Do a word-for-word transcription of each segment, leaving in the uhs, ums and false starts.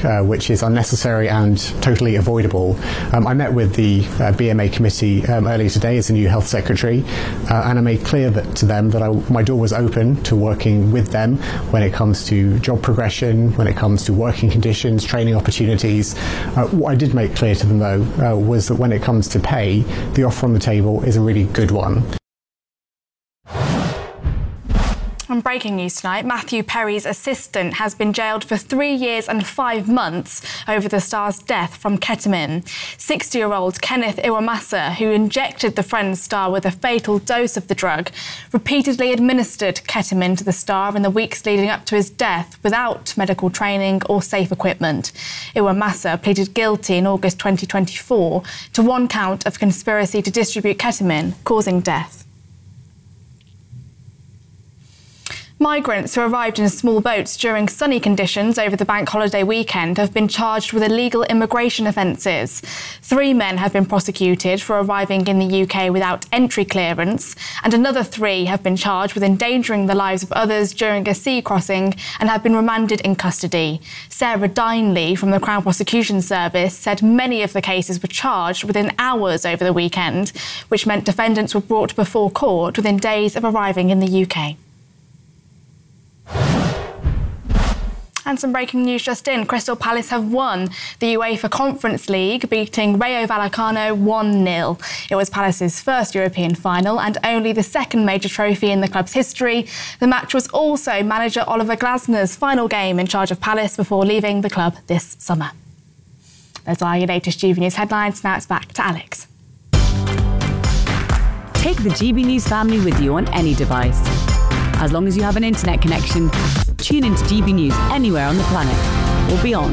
uh, which is unnecessary and totally avoidable. Um, I met with the uh, B M A committee um, earlier today as the new health secretary, uh, and I made clear that to them that I, my door was open to working with them when it comes to job progression, when it comes to working conditions, training opportunities. Uh, what I did make clear to them, though, uh, was that when it comes to pay, the offer on the table is a really good one. On breaking news tonight, Matthew Perry's assistant has been jailed for three years and five months over the star's death from ketamine. sixty-year-old Kenneth Iwamasa, who injected the Friends star with a fatal dose of the drug, repeatedly administered ketamine to the star in the weeks leading up to his death without medical training or safe equipment. Iwamasa pleaded guilty in August twenty twenty-four to one count of conspiracy to distribute ketamine, causing death. Migrants who arrived in small boats during sunny conditions over the bank holiday weekend have been charged with illegal immigration offences. Three men have been prosecuted for arriving in the U K without entry clearance, and another three have been charged with endangering the lives of others during a sea crossing and have been remanded in custody. Sarah Dineley from the Crown Prosecution Service said many of the cases were charged within hours over the weekend, which meant defendants were brought before court within days of arriving in the U K. And some breaking news just in. Crystal Palace have won the UEFA Conference League, beating Rayo Vallecano one nil. It was Palace's first European final and only the second major trophy in the club's history. The match was also manager Oliver Glasner's final game in charge of Palace before leaving the club this summer. Those are your latest G B News headlines. Now it's back to Alex. Take the G B News family with you on any device. As long as you have an internet connection, tune into G B News anywhere on the planet or beyond.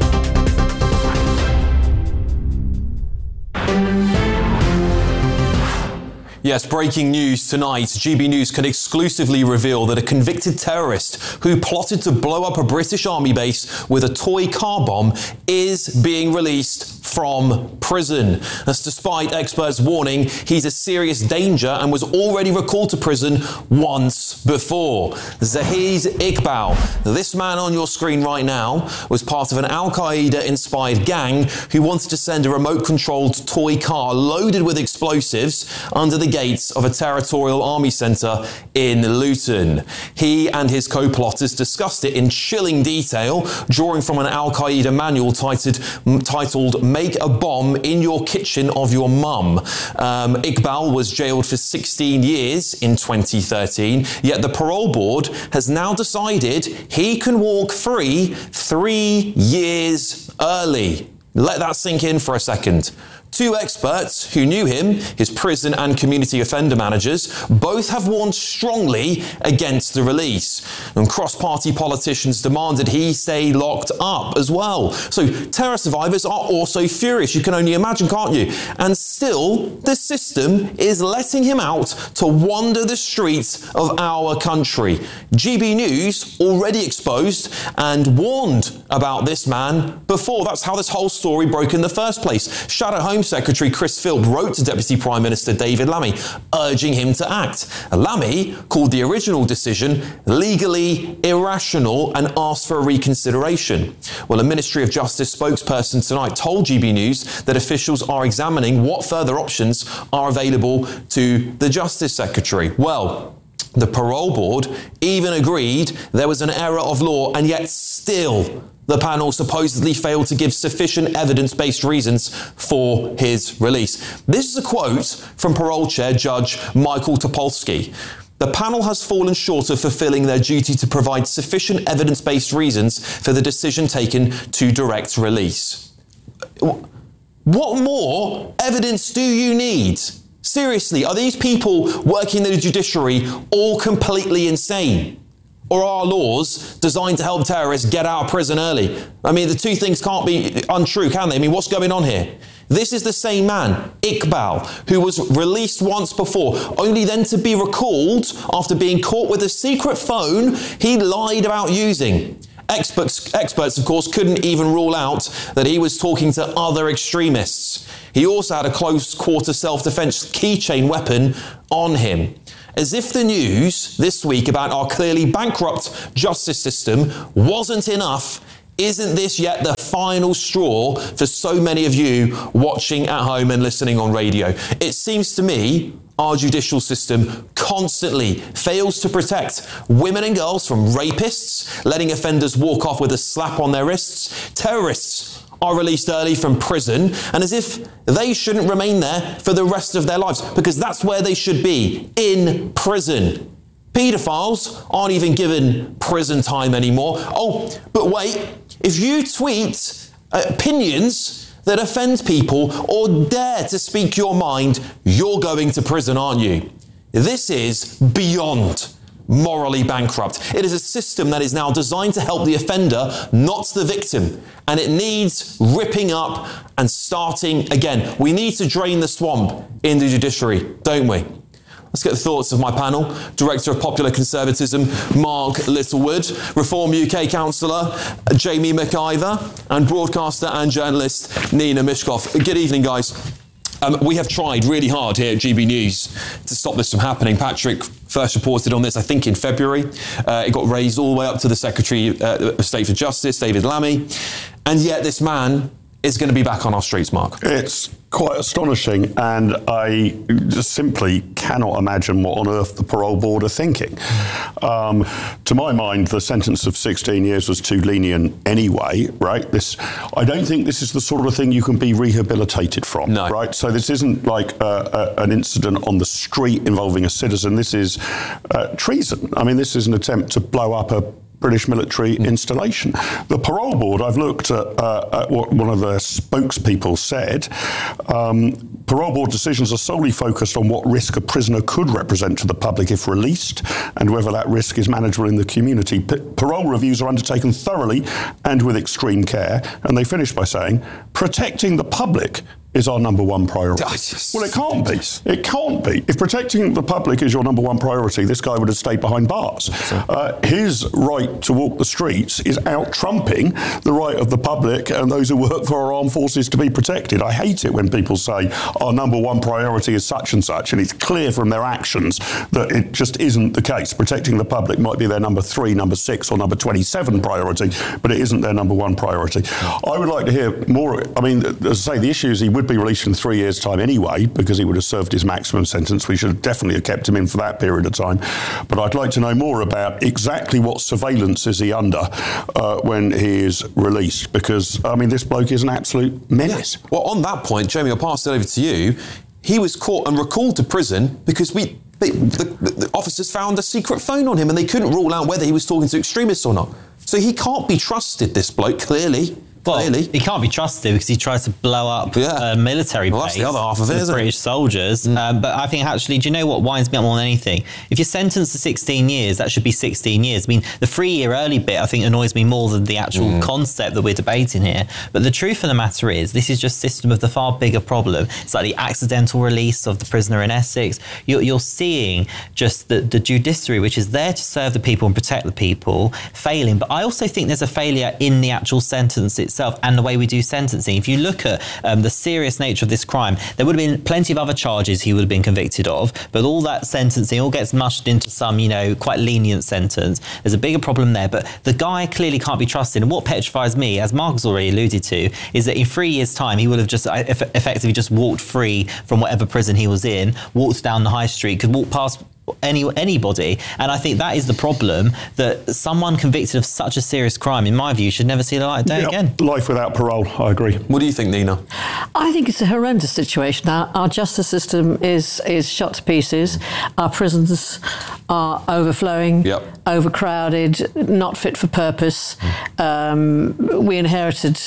Yes, breaking news tonight. G B News can exclusively reveal that a convicted terrorist who plotted to blow up a British army base with a toy car bomb is being released from prison. That's despite experts warning he's a serious danger and was already recalled to prison once before. Zahiz Iqbal, this man on your screen right now, was part of an Al-Qaeda-inspired gang who wanted to send a remote-controlled toy car loaded with explosives under the gates of a territorial army centre in Luton. He and his co-plotters discussed it in chilling detail, drawing from an Al-Qaeda manual titled, titled Make a Bomb in Your Kitchen of Your Mum. Um, Iqbal was jailed for sixteen years in twenty thirteen, yet the parole board has now decided he can walk free three years early. Let that sink in for a second. Two experts who knew him, his prison and community offender managers, both have warned strongly against the release. And cross-party politicians demanded he stay locked up as well. So terror survivors are also furious. You can only imagine, can't you? And still, the system is letting him out to wander the streets of our country. G B News already exposed and warned about this man before. That's how this whole story broke in the first place. Shadow Home Secretary Chris Philp wrote to Deputy Prime Minister David Lammy, urging him to act. Lammy called the original decision legally irrational and asked for a reconsideration. Well, a Ministry of Justice spokesperson tonight told G B News that officials are examining what further options are available to the Justice Secretary. Well, the parole board even agreed there was an error of law, and yet still the panel supposedly failed to give sufficient evidence-based reasons for his release. This is a quote from parole chair Judge Michael Topolsky. The panel has fallen short of fulfilling their duty to provide sufficient evidence-based reasons for the decision taken to direct release. What more evidence do you need? Seriously, are these people working in the judiciary all completely insane? Or are laws designed to help terrorists get out of prison early? I mean, the two things can't be untrue, can they? I mean, what's going on here? This is the same man, Iqbal, who was released once before, only then to be recalled after being caught with a secret phone he lied about using. Experts, experts, of course, couldn't even rule out that he was talking to other extremists. He also had a close-quarter self-defense keychain weapon on him. As if the news this week about our clearly bankrupt justice system wasn't enough, Isn't this yet the final straw for so many of you watching at home and listening on radio? It seems to me our judicial system constantly fails to protect women and girls from rapists, letting offenders walk off with a slap on their wrists. Terrorists are released early from prison, and as if they shouldn't remain there for the rest of their lives, because that's where they should be, in prison. Paedophiles aren't even given prison time anymore. Oh, but wait, if you tweet opinions that offend people or dare to speak your mind, you're going to prison, aren't you? This is beyond morally bankrupt. It is a system that is now designed to help the offender, not the victim. And it needs ripping up and starting again. We need to drain the swamp in the judiciary, don't we? Let's get the thoughts of my panel. Director of Popular Conservatism, Mark Littlewood, Reform U K councillor, Jamie McIver, and broadcaster and journalist, Nina Mishkov. Good evening, guys. Um, we have tried really hard here at G B News to stop this from happening. Patrick first reported on this, I think, in February. Uh, it got raised all the way up to the Secretary uh, of State for Justice, David Lammy. And yet this man is going to be back on our streets, Mark. It's quite astonishing, and I just simply cannot imagine what on earth the parole board are thinking. Um, to my mind, the sentence of sixteen years was too lenient anyway, right? This, I don't think this is the sort of thing you can be rehabilitated from, no. right? So this isn't like a, a, an incident on the street involving a citizen. This is uh, treason. I mean, this is an attempt to blow up a British military mm. installation. The parole board, I've looked at, uh, at what one of the spokespeople said. Um, parole board decisions are solely focused on what risk a prisoner could represent to the public if released, and whether that risk is manageable in the community. P- parole reviews are undertaken thoroughly and with extreme care, and they finish by saying, protecting the public is our number one priority. Well, it can't be. It can't be. If protecting the public is your number one priority, this guy would have stayed behind bars. Uh, his right to walk the streets is out-trumping the right of the public and those who work for our armed forces to be protected. I hate it when people say our number one priority is such and such, and it's clear from their actions that it just isn't the case. Protecting the public might be their number three, number six, or number twenty-seven priority, but it isn't their number one priority. I would like to hear more. I mean, as I say, the issue is he would be released in three years' time anyway, because he would have served his maximum sentence. We should have definitely have kept him in for that period of time. But I'd like to know more about exactly what surveillance is he under uh, when he is released, because, I mean, this bloke is an absolute menace. Yeah. Well, on that point, Jamie, I'll pass it over to you. He was caught and recalled to prison because we they, the, the officers found a secret phone on him and they couldn't rule out whether he was talking to extremists or not. So he can't be trusted, this bloke, clearly. Well, Clearly. he can't be trusted because he tries to blow up yeah. a military well, base. That's the other half of it, with British it? soldiers. Mm. Um, but I think actually, do you know what winds me up more than anything? If you're sentenced to sixteen years, that should be sixteen years. I mean, the three-year early bit, I think, annoys me more than the actual mm. concept that we're debating here. But the truth of the matter is, this is just system of the far bigger problem. It's like the accidental release of the prisoner in Essex. You're, you're seeing just the, the judiciary, which is there to serve the people and protect the people, failing. But I also think there's a failure in the actual sentence itself and the way we do sentencing. If you look at um, the serious nature of this crime, there would have been plenty of other charges he would have been convicted of, but all that sentencing all gets mushed into some, you know, quite lenient sentence. There's a bigger problem there, but the guy clearly can't be trusted. And what petrifies me, as Mark has already alluded to, is that in three years' time, he would have just eff- effectively just walked free from whatever prison he was in, walked down the high street, could walk past Any anybody, and I think that is the problem, that someone convicted of such a serious crime, in my view, should never see the light of day yep. again. Life without parole, I agree. What do you think, Nina? I think it's a horrendous situation. Our, our justice system is is shot to pieces. Our prisons are overflowing, yep. overcrowded, not fit for purpose. Um, we inherited,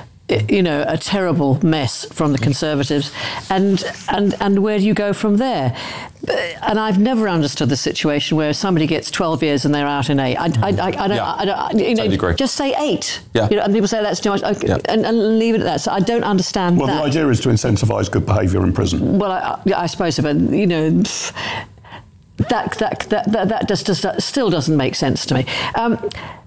you know, a terrible mess from the Conservatives, and and and where do you go from there? And I've never understood the situation where somebody gets twelve years and they're out in eight. I, I, I, I don't, yeah. I don't, you know, totally agree. just say eight. Yeah. You know, and people say that's too much, okay, yeah. and, and leave it at that. So I don't understand well, that. Well, the idea is to incentivise good behaviour in prison. Well, I, I suppose so, but you know. That that that that, that just, just still doesn't make sense to me. Um,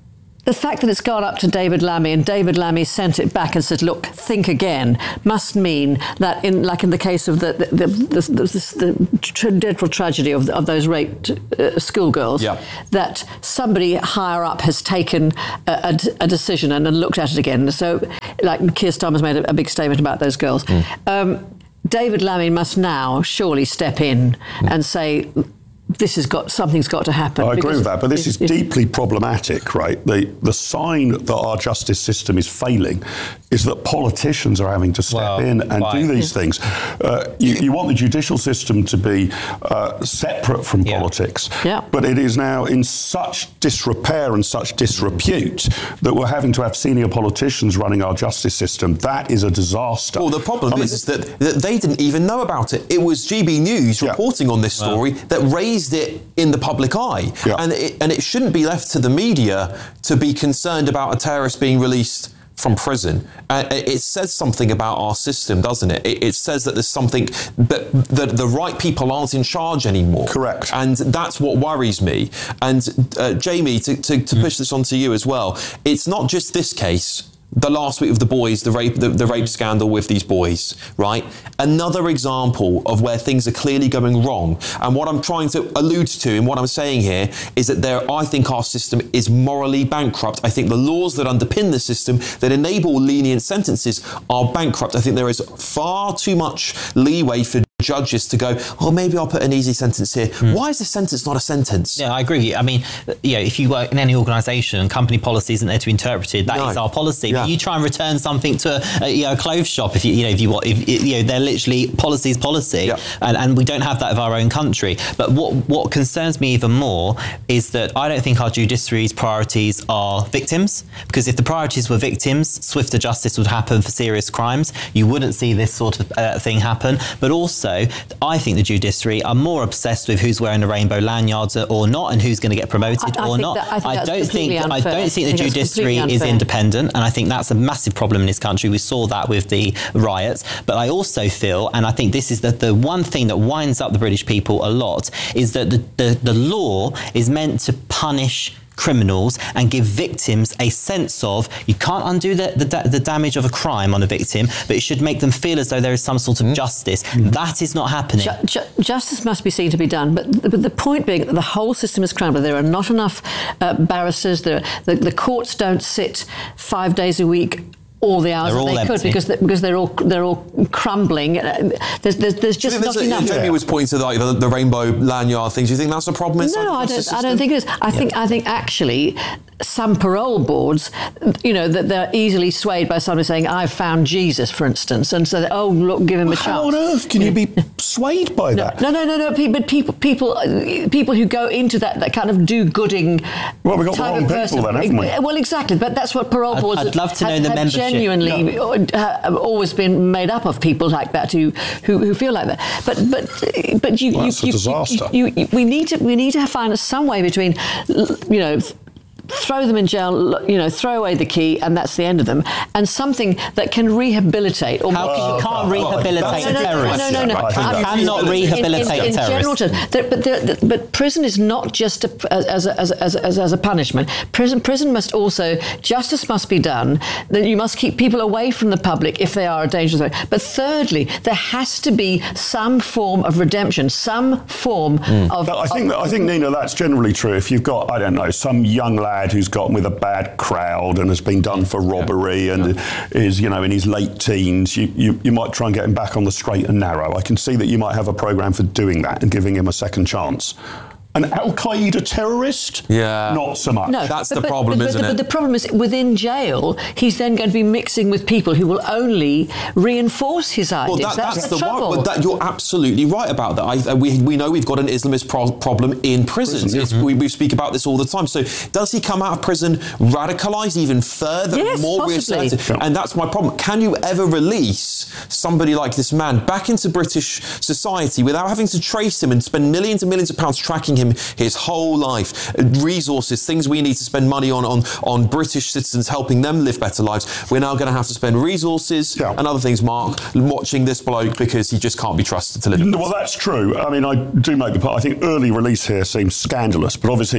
the fact that it's gone up to David Lammy and David Lammy sent it back and said, look, think again, must mean that, in like in the case of the the, the, the, the, the dreadful tragedy of, of those raped uh, schoolgirls, yeah. that somebody higher up has taken a, a, a decision and, and looked at it again. So, like Keir Starmer's made a, a big statement about those girls. Mm. Um, David Lammy must now surely step in mm. and say, this has got something's got to happen. I agree with that, but this is deeply problematic, right? The the sign that our justice system is failing is that politicians are having to step well, in and why? do these things. Uh, you, you want the judicial system to be uh, separate from yeah. politics, yeah. but it is now in such disrepair and such disrepute that we're having to have senior politicians running our justice system. That is a disaster. Well, the problem I mean, is, is that, that they didn't even know about it. It was G B News yeah. reporting on this story wow. that raised it in the public eye. Yeah. And, it, and it shouldn't be left to the media to be concerned about a terrorist being released from prison. Uh, it says something about our system, doesn't it? it? It says that there's something that, that the right people aren't in charge anymore. Correct. And that's what worries me. And uh, Jamie, to, to, to push this onto you as well, it's not just this case. The last week of the boys, the rape, the, the rape scandal with these boys, right? Another example of where things are clearly going wrong. And what I'm trying to allude to in what I'm saying here is that there, I think our system is morally bankrupt. I think the laws that underpin the system that enable lenient sentences are bankrupt. I think there is far too much leeway for judges to go, oh, maybe I'll put an easy sentence here. Mm. Why is a sentence not a sentence? Yeah, I agree. I mean, you know, if you work in any organisation, company policy isn't there to be interpreted. That no. is our policy. Yeah. But you try and return something to a, you know, a clothes shop, if you, you know, if you want, if, you know, they're literally policy's policy, yeah. and, and we don't have that of our own country. But what what concerns me even more is that I don't think our judiciary's priorities are victims, because if the priorities were victims, swifter justice would happen for serious crimes. You wouldn't see this sort of uh, thing happen. But also, I think the judiciary are more obsessed with who's wearing a rainbow lanyard or not, and who's going to get promoted I, I or not. That, I, think I don't think unfair. I don't think the I think judiciary is independent, and I think that's a massive problem in this country. We saw that with the riots. But I also feel, and I think this is the, the one thing that winds up the British people a lot, is that the, the, the law is meant to punish criminals and give victims a sense of, you can't undo the, the, the damage of a crime on a victim, but it should make them feel as though there is some sort of mm. justice. Mm. That is not happening. Ju- ju- justice must be seen to be done, but, but the point being that the whole system is crumbling. There are not enough uh, barristers. There, the, the courts don't sit five days a week all the hours they're that they empty. could, because they, because they're all they're all crumbling. There's there's, there's just there's not a, enough. Jamie was pointing to like the, the rainbow lanyard things. Do you think that's a problem? No, I don't. I don't think it is. I yeah. think I think actually some parole boards, you know, that they're easily swayed by somebody saying, "I've found Jesus," for instance, and so, oh, look, give him well, a chance. How on earth can you be swayed by no, that? No, no, no, no. But people, people, people who go into that, that kind of do-gooding. Well, we've got the wrong person. people then, haven't we? Well, exactly. But that's what parole boards. I'd, I'd love to have, know the have membership. Genuinely, yeah. uh, always been made up of people like that who who, who feel like that. But but but you, well, you, that's a you, disaster. You, you, we need to we need to find some way between, you know, throw them in jail, you know, throw away the key, and that's the end of them. And something that can rehabilitate. Or How well, you can't well, rehabilitate no, no, a terrorist. No, no, no. no. You cannot rehabilitate in, in, in a terrorist. General terms, there, but, there, but prison is not just a, as, a, as, a, as, a, as, a, as a punishment. Prison, prison must also, justice must be done. That you must keep people away from the public if they are a dangerous. But thirdly, there has to be some form of redemption, some form mm. of. I think, of, I think, Nina, that's generally true. If you've got, I don't know, some young lad who's gotten with a bad crowd and has been done for robbery yeah. and yeah. is, you know, in his late teens, you, you, you might try and get him back on the straight and narrow. I can see that you might have a programme for doing that and giving him a second chance. An Al-Qaeda terrorist? Yeah. Not so much. No, that's but, the but, problem, but, isn't but, it? But the problem is, within jail, he's then going to be mixing with people who will only reinforce his ideas. Well, that, that's, that's the, the trouble. One, that, you're absolutely right about that. I, we, we know we've got an Islamist pro- problem in prisons. Prison, mm-hmm. we, we speak about this all the time. So does he come out of prison radicalised even further, yes, more possibly. reasserted? Yeah. And that's my problem. Can you ever release somebody like this man back into British society without having to trace him and spend millions and millions of pounds tracking him his whole life? Resources, things we need to spend money on, on, on British citizens, helping them live better lives. We're now going to have to spend resources yeah. and other things, Mark, watching this bloke because he just can't be trusted to live in Well, that's true. I mean, I do make the point. I think early release here seems scandalous, but obviously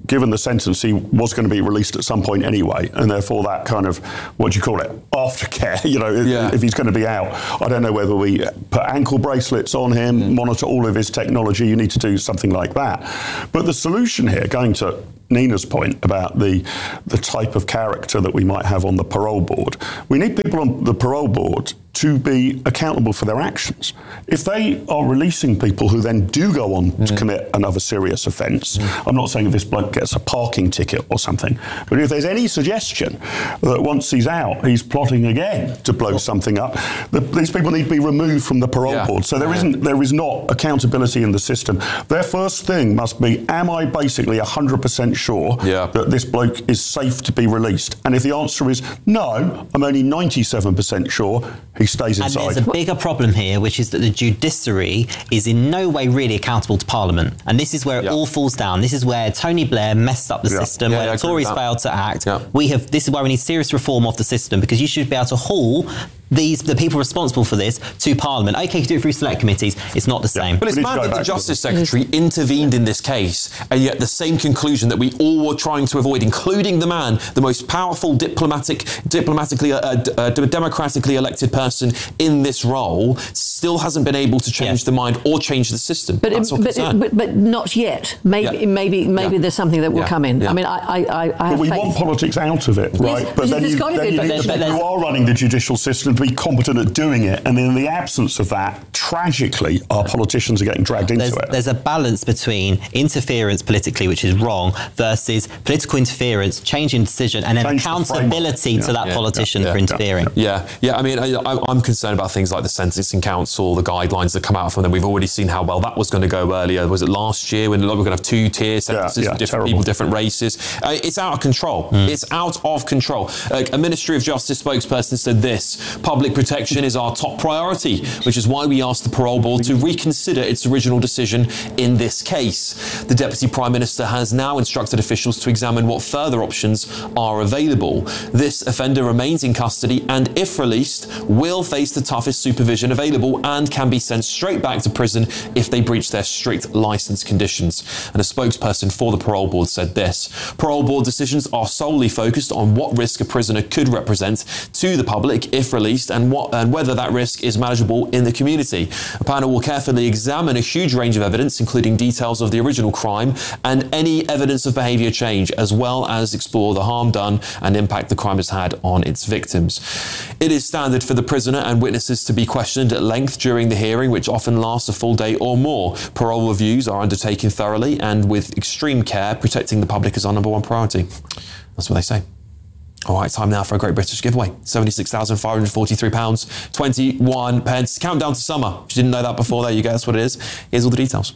given the sentence, he was going to be released at some point anyway, and therefore that kind of, what do you call it, aftercare, you know, yeah. if he's going to be out. I don't know whether we put ankle bracelets on him, mm. monitor all of his technology, you need to do something like that. But the solution here, going to Nina's point about the the type of character that we might have on the parole board, we need people on the parole board to be accountable for their actions. If they are releasing people who then do go on mm. to commit another serious offence, mm. I'm not saying if this bloke gets a parking ticket or something, but if there's any suggestion that once he's out, he's plotting again to blow something up, the, these people need to be removed from the parole yeah. board. So there isn't, there is not accountability in the system. Their first thing must be, am I basically one hundred percent sure yeah. that this bloke is safe to be released? And if the answer is no, I'm only ninety-seven percent sure, he stays inside. And there's a bigger problem here, which is that the judiciary is in no way really accountable to Parliament. And this is where it yeah. all falls down. This is where Tony Blair messed up the yeah. system, Yeah, where yeah, the Tories failed to act. Yeah. We have. This is why we need serious reform of the system, because you should be able to haul these the people responsible for this to Parliament. OK, you can do it through select committees. It's not the yeah. same. But it's mad that the Justice Secretary intervened in this case, and yet the same conclusion that we all were trying to avoid, including the man, the most powerful diplomatic, diplomatically, uh, uh, democratically elected person in this role, still hasn't been able to change yeah. the mind or change the system. But, That's it, but, it, but, but not yet. Maybe, Yeah. maybe, maybe Yeah. there's something that will Yeah. come in. Yeah. I mean, I, I, I, I But have we faith. want politics out of it, right? Yes, but then, there's you, gotta then be, you, but need there's- to- you are running the judicial system to be competent at doing it, and in the absence of that, tragically, our politicians are getting dragged into There's, it. there's a balance between interference politically, which is wrong, versus political interference, changing decision, and then Change the accountability framework. to Yeah. that Yeah. politician Yeah. for Yeah. interfering. Yeah, yeah. I mean, I, I- I'm concerned about things like the Sentencing Council, the guidelines that come out from them. We've already seen how well that was going to go earlier. Was it last year when we were going to have two-tier sentences yeah, for different terrible. people, different races? Uh, it's out of control. Mm. It's out of control. Uh, a Ministry of Justice spokesperson said this: public protection is our top priority, which is why we asked the parole board to reconsider its original decision in this case. The Deputy Prime Minister has now instructed officials to examine what further options are available. This offender remains in custody and, if released, will face the toughest supervision available and can be sent straight back to prison if they breach their strict licence conditions. And a spokesperson for the parole board said this: parole board decisions are solely focused on what risk a prisoner could represent to the public if released, and what and whether that risk is manageable in the community. A panel will carefully examine a huge range of evidence, including details of the original crime and any evidence of behaviour change, as well as explore the harm done and impact the crime has had on its victims. It is standard for the prisoner and witnesses to be questioned at length during the hearing, which often lasts a full day or more. Parole reviews are undertaken thoroughly and with extreme care. Protecting the public is our number one priority. That's what they say. All right, time now for a Great British giveaway. seventy-six thousand five hundred forty-three pounds, twenty-one pence. Countdown to summer. If you didn't know that before, there you go. That's what it is. Here's all the details.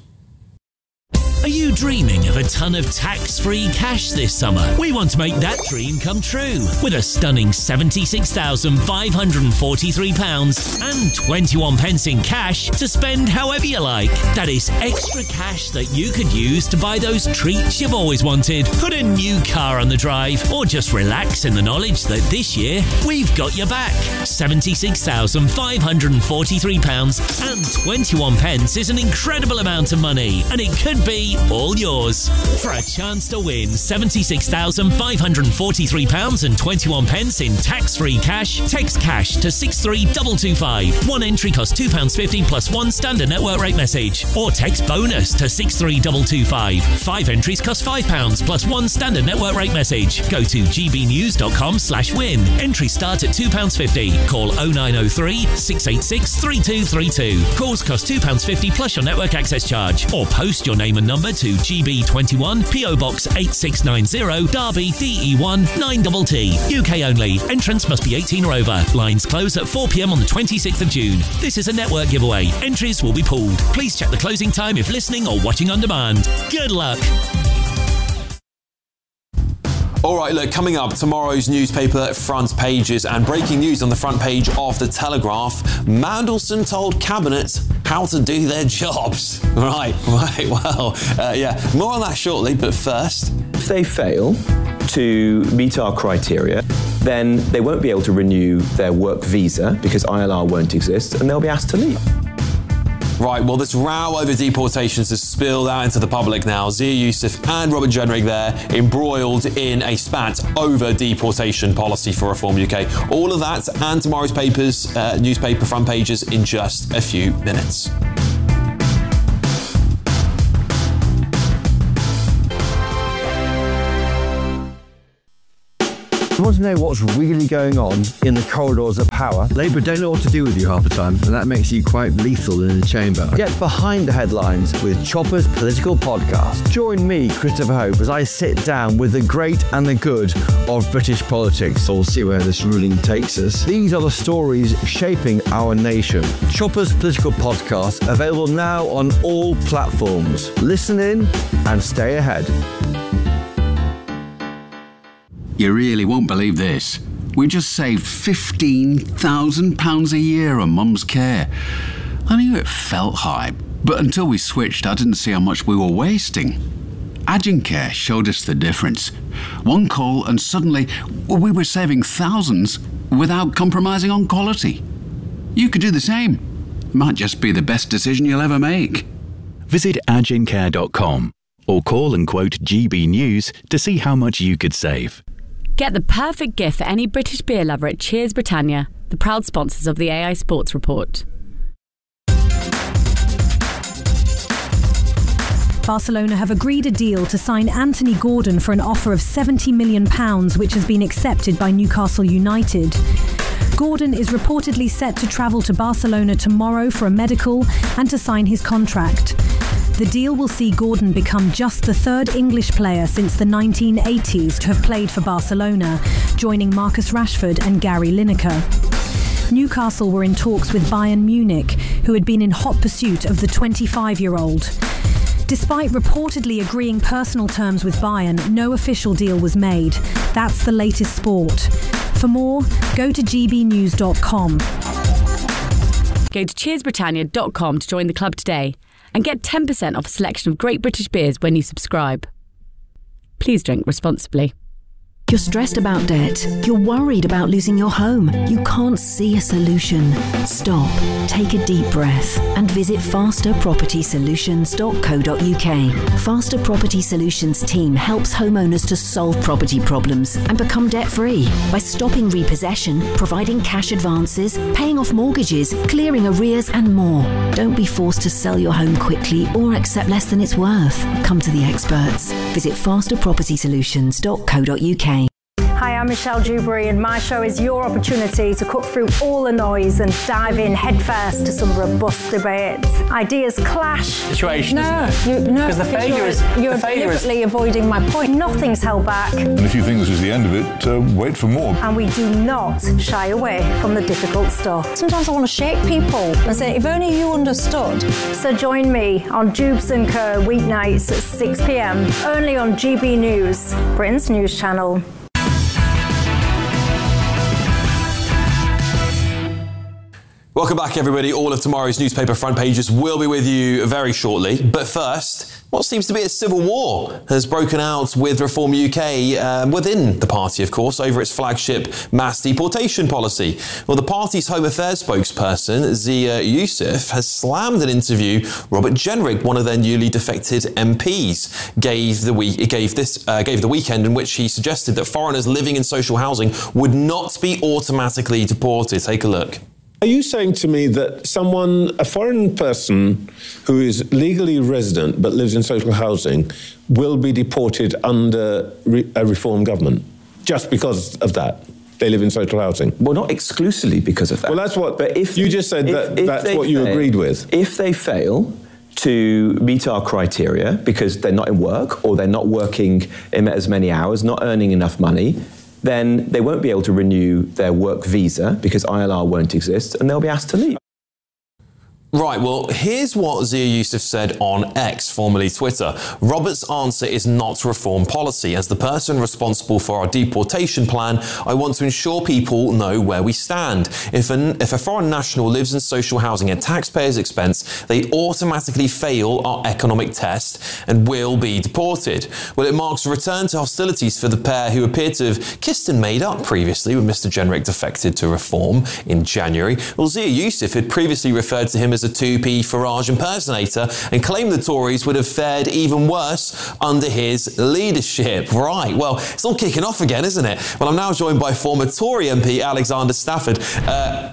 Are you dreaming of a ton of tax-free cash this summer? We want to make that dream come true with a stunning seventy-six thousand five hundred forty-three pounds and twenty-one pence in cash to spend however you like. That is extra cash that you could use to buy those treats you've always wanted, put a new car on the drive, or just relax in the knowledge that this year we've got your back. seventy-six thousand five hundred forty-three pounds and twenty-one pence is an incredible amount of money, and it could be all yours. For a chance to win seventy-six thousand five hundred forty-three pounds and twenty-one pence in tax-free cash, text cash to six three two two five. One entry costs two pounds fifty plus one standard network rate message. Or text bonus to six three two two five. Five entries cost five pounds plus one standard network rate message. Go to gbnews.com slash win. Entries start at two pounds fifty. Call oh nine oh three, six eight six, three two three two. Calls cost two pounds fifty plus your network access charge. Or post your name and number to G B twenty-one, P O Box eight six nine zero, Derby, D E one nine T T. U K only. Entrance must be eighteen or over. Lines close at four p m on the twenty-sixth of June. This is a network giveaway. Entries will be pooled. Please check the closing time if listening or watching on demand. Good luck. All right, look, coming up, tomorrow's newspaper front pages and breaking news on the front page of The Telegraph. Mandelson told Cabinet how to do their jobs. Right, right, well, uh, yeah, more on that shortly, but first... If they fail to meet our criteria, then they won't be able to renew their work visa because I L R won't exist and they'll be asked to leave. Right, well, this row over deportations has spilled out into the public now. Zia Yusuf and Robert Jenrick there embroiled in a spat over deportation policy for Reform U K. All of that and tomorrow's papers, uh, newspaper front pages in just a few minutes. You want to know what's really going on in the corridors of power? Labour don't know what to do with you half the time, and that makes you quite lethal in the chamber. Get behind the headlines with Chopper's Political Podcast. Join me, Christopher Hope, as I sit down with the great and the good of British politics. We'll see where this ruling takes us. These are the stories shaping our nation. Chopper's Political Podcast, available now on all platforms. Listen in and stay ahead. You really won't believe this. We just saved fifteen thousand pounds a year on Mum's care. I knew it felt high, but until we switched, I didn't see how much we were wasting. Agencare showed us the difference. One call and suddenly we were saving thousands without compromising on quality. You could do the same. Might just be the best decision you'll ever make. Visit agencare dot com or call and quote G B News to see how much you could save. Get the perfect gift for any British beer lover at Cheers Britannia, the proud sponsors of the A I Sports Report. Barcelona have agreed a deal to sign Anthony Gordon for an offer of seventy million pounds, which has been accepted by Newcastle United. Gordon is reportedly set to travel to Barcelona tomorrow for a medical and to sign his contract. The deal will see Gordon become just the third English player since the nineteen eighties to have played for Barcelona, joining Marcus Rashford and Gary Lineker. Newcastle were in talks with Bayern Munich, who had been in hot pursuit of the twenty-five-year-old. Despite reportedly agreeing personal terms with Bayern, no official deal was made. That's the latest sport. For more, go to g b news dot com. Go to cheers britannia dot com to join the club today and get ten percent off a selection of great British beers when you subscribe. Please drink responsibly. You're stressed about debt. You're worried about losing your home. You can't see a solution. Stop, take a deep breath and visit faster property solutions dot co dot u k. Faster Property Solutions team helps homeowners to solve property problems and become debt-free by stopping repossession, providing cash advances, paying off mortgages, clearing arrears and more. Don't be forced to sell your home quickly or accept less than it's worth. Come to the experts. Visit faster property solutions dot co dot u k. Hi, I'm Michelle Dewberry, and my show is your opportunity to cut through all the noise and dive in headfirst to some robust debates. Ideas clash. Situation, no, isn't it? You, no, because the failure you're, is you're the failure deliberately is... avoiding my point. Nothing's held back. And if you think this is the end of it, uh, wait for more. And we do not shy away from the difficult stuff. Sometimes I want to shake people and say, if only you understood. So join me on Jubes and Co weeknights at six p m only on G B News, Britain's news channel. Welcome back, everybody. All of tomorrow's newspaper front pages will be with you very shortly. But first, what seems to be a civil war has broken out with Reform U K um, within the party, of course, over its flagship mass deportation policy. Well, the party's Home Affairs spokesperson, Zia Yusuf, has slammed an interview Robert Jenrick, one of their newly defected M Ps, gave the week gave this uh, gave the weekend, in which he suggested that foreigners living in social housing would not be automatically deported. Take a look. Are you saying to me that someone, a foreign person who is legally resident but lives in social housing, will be deported under re- a reform government just because of that? They live in social housing? Well, not exclusively because of that. Well, that's what. But if you just said if, that, if that's what you fail, agreed with. If they fail to meet our criteria because they're not in work or they're not working in as many hours, not earning enough money, then they won't be able to renew their work visa because I L R won't exist and they'll be asked to leave. Right, well, here's what Zia Yusuf said on X, formerly Twitter. Robert's answer is not reform policy. As the person responsible for our deportation plan, I want to ensure people know where we stand. If, an, if a foreign national lives in social housing at taxpayers' expense, they automatically fail our economic test and will be deported. Well, it marks a return to hostilities for the pair who appear to have kissed and made up previously when Mister Jenrick defected to reform in January. Well, Zia Yusuf had previously referred to him as as a two P Farage impersonator and claimed the Tories would have fared even worse under his leadership. Right, well, it's all kicking off again, isn't it? Well, I'm now joined by former Tory M P Alexander Stafford. Uh,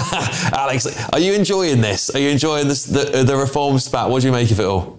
Alex, are you enjoying this? Are you enjoying this, the, the reform spat? What do you make of it all?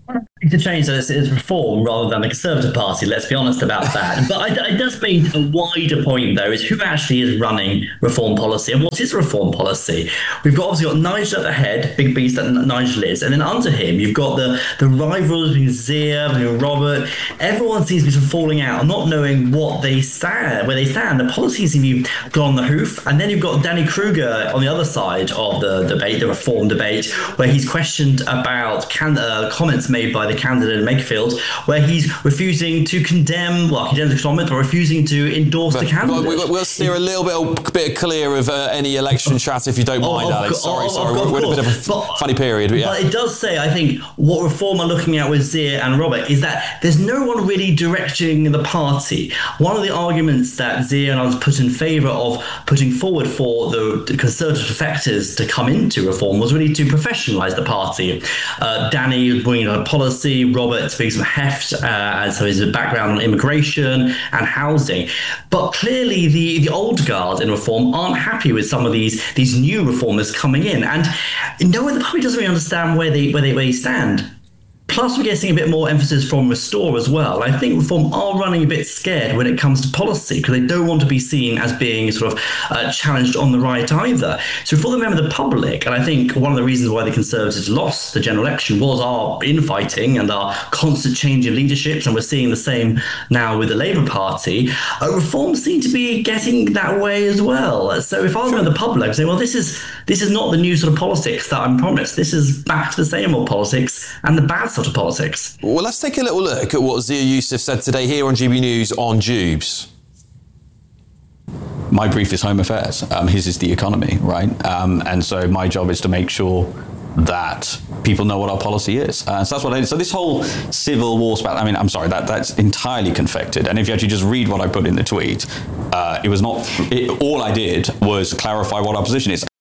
To change that it's reform rather than the Conservative Party, let's be honest about that. But it does mean a wider point, though, is who actually is running reform policy and what is reform policy? We've got obviously got Nigel at the head, big beast that Nigel is, and then under him you've got the, the rivals between Zia, between Robert. Everyone seems to be sort of falling out, not knowing what they stand, where they stand. The policies seem to be gone on the hoof, and then you've got Danny Kruger on the other side of the debate, the reform debate, where he's questioned about can, uh, comments made by the candidate in Makefield, where he's refusing to condemn, well, he condemns the comment, but refusing to endorse but, the candidate. But we'll steer a little bit, bit clear of uh, any election chat, if you don't mind, oh, Alex. Sorry, oh, sorry, we're, we're in a bit of a but, funny period. But, yeah. but it does say, I think, what reform are looking at with Zia and Robert is that there's no one really directing the party. One of the arguments that Zia and I was put in favour of putting forward for the, the Conservative defectors to come into reform was really to professionalise the party. Uh, Danny bringing on policy, Robert speaks of heft, uh, and so his background on immigration and housing. But clearly the, the old guard in reform aren't happy with some of these these new reformers coming in. And no one, the public doesn't really understand where they where they, where they stand. Plus, we're getting a bit more emphasis from Restore as well. I think Reform are running a bit scared when it comes to policy because they don't want to be seen as being sort of uh, challenged on the right either. So for the member of the public, and I think one of the reasons why the Conservatives lost the general election was our infighting and our constant change in leaderships, and we're seeing the same now with the Labour Party, uh, Reform seem to be getting that way as well. So if I was sure. the public, I'd say, well, this is, this is not the new sort of politics that I'm promised. This is back to the same old politics and the bad stuff. To politics. Well, let's take a little look at what Zia Youssef said today here on G B News on Jubes. My brief is home affairs. Um, his is the economy, right? Um, and so my job is to make sure that people know what our policy is. Uh, so that's what I did. So this whole civil war spat, I mean, I'm sorry, that that's entirely confected. And if you actually just read what I put in the tweet, uh, it was not, it, all I did was clarify what our position is.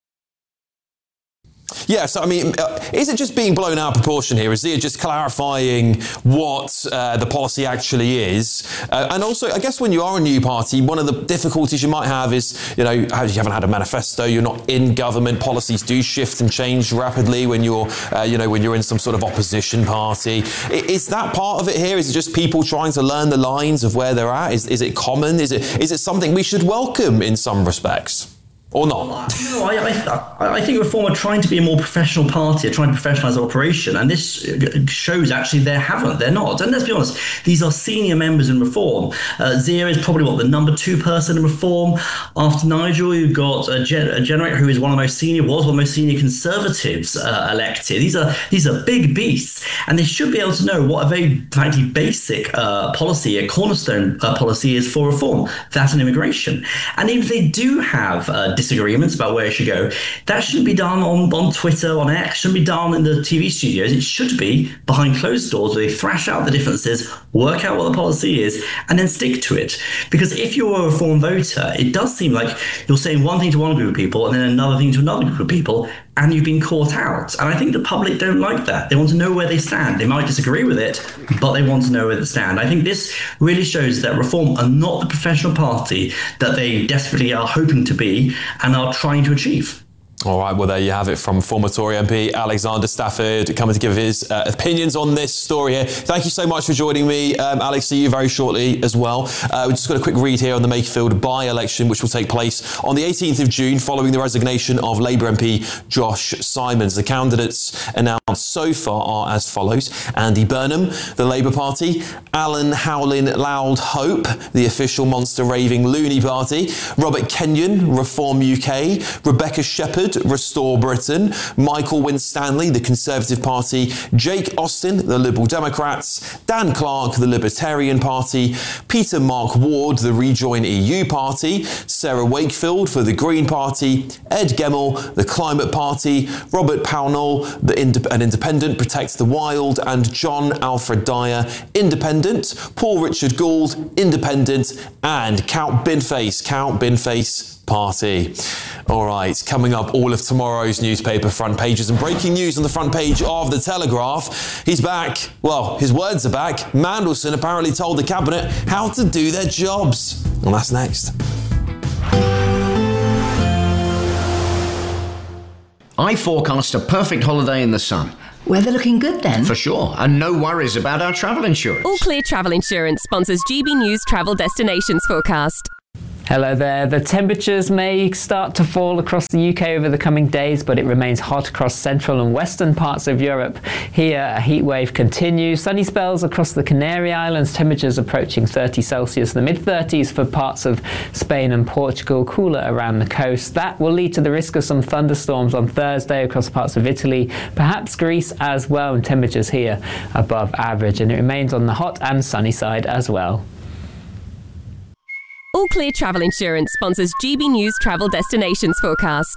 Yeah, so I mean, uh, is it just being blown out of proportion here? Is it just clarifying what uh, the policy actually is? Uh, and also, I guess when you are a new party, one of the difficulties you might have is, you know, you haven't had a manifesto, you're not in government, policies do shift and change rapidly when you're, uh, you know, when you're in some sort of opposition party. Is that part of it here? Is it just people trying to learn the lines of where they're at? Is, is it common? Is it is it something we should welcome in some respects? Or not? No, I, I, I think Reform are trying to be a more professional party, are trying to professionalise their operation, and this shows actually they haven't, they're not. And let's be honest, these are senior members in Reform. Uh, Zia is probably, what, the number two person in Reform. After Nigel, you've got a, gen- a Generator who is one of the most senior, was one of the most senior Conservatives uh, elected. These are these are big beasts, and they should be able to know what a very, frankly, basic uh, policy, a cornerstone uh, policy is for Reform. That's an immigration. And if they do have uh, disagreements about where it should go, that shouldn't be done on, on Twitter, on X, shouldn't be done in the T V studios. It should be behind closed doors where they thrash out the differences, work out what the policy is, and then stick to it. Because if you're a Reform voter, it does seem like you're saying one thing to one group of people and then another thing to another group of people, and you've been caught out. And I think the public don't like that. They want to know where they stand. They might disagree with it, but they want to know where they stand. I think this really shows that Reform are not the professional party that they desperately are hoping to be and are trying to achieve. All right, well, there you have it from former Tory M P Alexander Stafford coming to give his uh, opinions on this story here. Thank you so much for joining me. Um, Alex, see you very shortly as well. Uh, we've just got a quick read here on the Makefield by-election, which will take place on the eighteenth of June following the resignation of Labour M P Josh Simons. The candidates announced so far are as follows. Andy Burnham, the Labour Party. Alan Howlin Loud Hope, the official monster raving loony party. Robert Kenyon, Reform U K. Rebecca Shepherd, Restore Britain. Michael Winstanley, the Conservative Party. Jake Austin, the Liberal Democrats. Dan Clark, the Libertarian Party. Peter Mark Ward, the Rejoin E U Party. Sarah Wakefield for the Green Party. Ed Gemmell, the Climate Party. Robert Pownall, the Ind- an Independent, Protect the Wild. And John Alfred Dyer, Independent. Paul Richard Gould, Independent. And Count Binface, Count Binface, party. All right, coming up, all of tomorrow's newspaper front pages and breaking news on the front page of The Telegraph. He's back. Well, his words are back. Mandelson apparently told the Cabinet how to do their jobs. And that's next. I forecast a perfect holiday in the sun. Weather looking good then? For sure, and no worries about our travel insurance. All Clear Travel Insurance sponsors G B News Travel Destinations Forecast. Hello there. The temperatures may start to fall across the U K over the coming days, but it remains hot across central and western parts of Europe. Here, a heat wave continues. Sunny spells across the Canary Islands, temperatures approaching thirty Celsius, the mid thirties for parts of Spain and Portugal, cooler around the coast. That will lead to the risk of some thunderstorms on Thursday across parts of Italy, perhaps Greece as well, and temperatures here above average. And it remains on the hot and sunny side as well. All Clear Travel Insurance sponsors G B News Travel Destinations Forecast.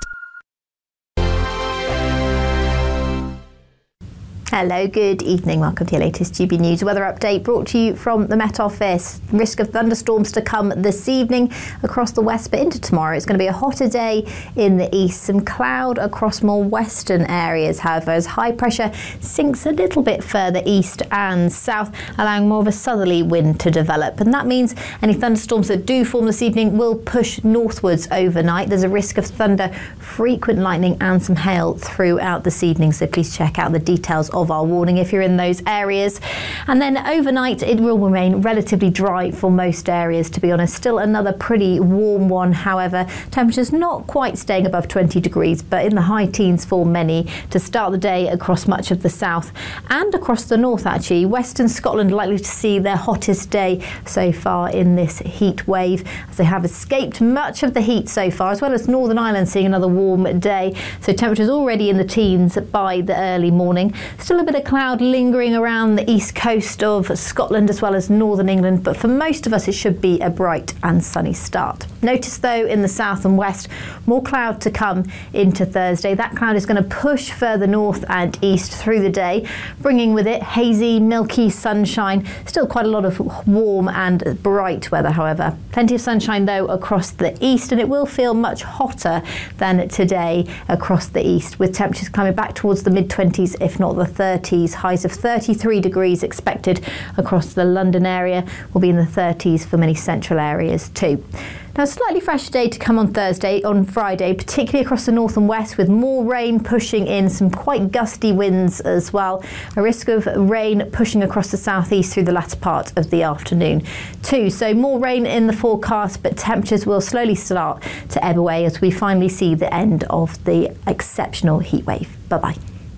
Hello, good evening. Welcome to your latest G B News weather update brought to you from the Met Office. Risk of thunderstorms to come this evening across the west, but into tomorrow. It's going to be a hotter day in the east. Some cloud across more western areas, however, as high pressure sinks a little bit further east and south, allowing more of a southerly wind to develop. And that means any thunderstorms that do form this evening will push northwards overnight. There's a risk of thunder, frequent lightning and some hail throughout this evening, so please check out the details of our warning if you're in those areas. And then overnight it will remain relatively dry for most areas, to be honest. Still another pretty warm one, however. Temperatures not quite staying above twenty degrees, but in the high teens for many to start the day across much of the south and across the north actually. Western Scotland likely to see their hottest day so far in this heat wave, as they have escaped much of the heat so far, as well as Northern Ireland seeing another warm day. So temperatures already in the teens by the early morning. Still a bit of cloud lingering around the east coast of Scotland as well as northern England, but for most of us it should be a bright and sunny start. Notice though in the south and west more cloud to come into Thursday. That cloud is going to push further north and east through the day, bringing with it hazy, milky sunshine. Still quite a lot of warm and bright weather, however. Plenty of sunshine though across the east, and it will feel much hotter than today across the east, with temperatures climbing back towards the mid twenties if not the thirties. Highs of thirty-three degrees expected across the London area. Will be in the thirties for many central areas too. Now, a slightly fresher day to come on Thursday, on Friday, particularly across the north and west, with more rain pushing in, some quite gusty winds as well. A risk of rain pushing across the southeast through the latter part of the afternoon too. So more rain in the forecast, but temperatures will slowly start to ebb away as we finally see the end of the exceptional heat wave. Bye-bye.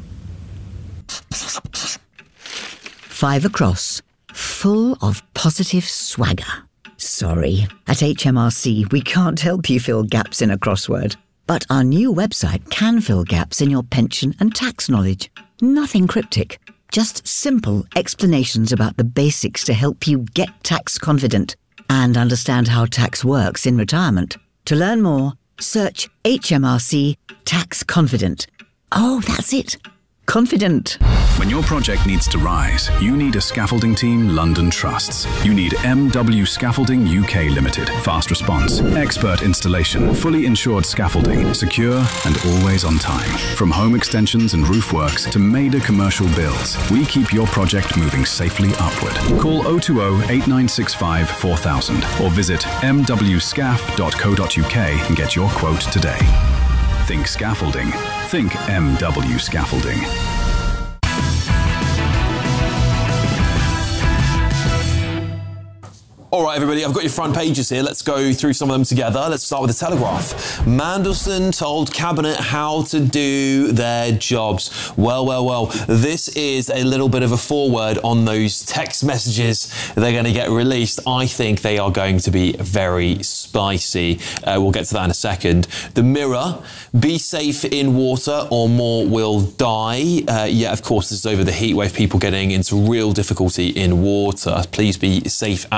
Five across, full of positive swagger. Sorry, at H M R C we can't help you fill gaps in a crossword. But our new website can fill gaps in your pension and tax knowledge. Nothing cryptic, just simple explanations about the basics to help you get tax confident and understand how tax works in retirement. To learn more, search H M R C Tax Confident. Oh, that's it. Confident. When your project needs to rise, you need a scaffolding team London trusts. You need M W Scaffolding U K Limited. Fast response, expert installation, fully insured scaffolding, secure and always on time. From home extensions and roof works to major commercial builds, we keep your project moving safely upward. Call oh two oh, eight nine six five, four thousand or visit m w scaf dot co dot u k and get your quote today. Think scaffolding. Think M W Scaffolding. All right, everybody, I've got your front pages here. Let's go through some of them together. Let's start with the Telegraph. Mandelson told Cabinet how to do their jobs. Well, well, well, this is a little bit of a foreword on those text messages they're going to get released. I think they are going to be very spicy. Uh, we'll get to that in a second. The Mirror, be safe in water or more will die. Uh, yeah, of course, this is over the heat wave, people getting into real difficulty in water. Please be safe at home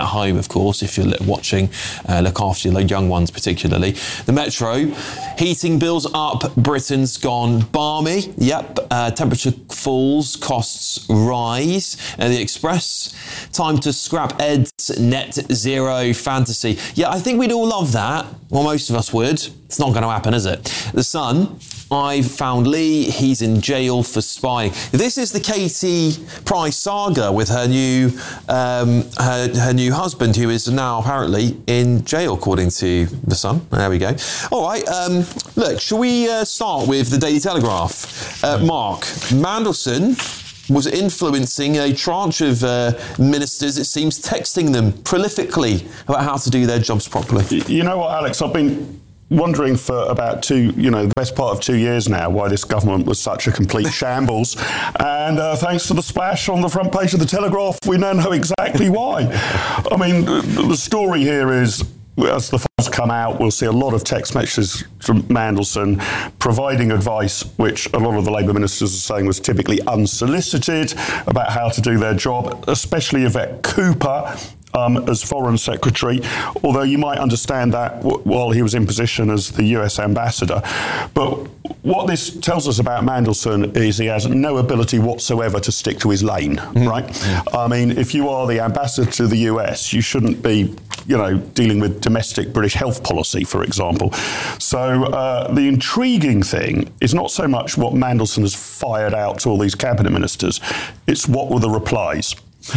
of course, if you're watching, uh, look after your young ones particularly. The Metro, heating bills up, Britain's gone balmy. Yep, uh, temperature falls, costs rise. And the Express, time to scrap Ed's net zero fantasy. Yeah, I think we'd all love that. Well, most of us would. It's not going to happen, is it? The Sun, I've found Lee. He's in jail for spying. This is the Katie Price saga with her new um, her, her new husband, who is now apparently in jail, according to The Sun. There we go. All right. Um, look, shall we uh, start with the Daily Telegraph? Uh, Mark, Mandelson was influencing a tranche of uh, ministers, it seems, texting them prolifically about how to do their jobs properly. You know what, Alex? I've been wondering for about two, you know, the best part of two years now, why this government was such a complete shambles. And uh, thanks to the splash on the front page of the Telegraph, we now know exactly why. I mean, the story here is, as the files come out, we'll see a lot of text messages from Mandelson providing advice, which a lot of the Labour ministers are saying was typically unsolicited, about how to do their job, especially Yvette Cooper, Um, as Foreign Secretary, although you might understand that w- while he was in position as the U S ambassador. But what this tells us about Mandelson is he has no ability whatsoever to stick to his lane, mm-hmm. right? Mm-hmm. I mean, if you are the ambassador to the U S, you shouldn't be, you know, dealing with domestic British health policy, for example. So uh, the intriguing thing is not so much what Mandelson has fired out to all these cabinet ministers, it's what were the replies.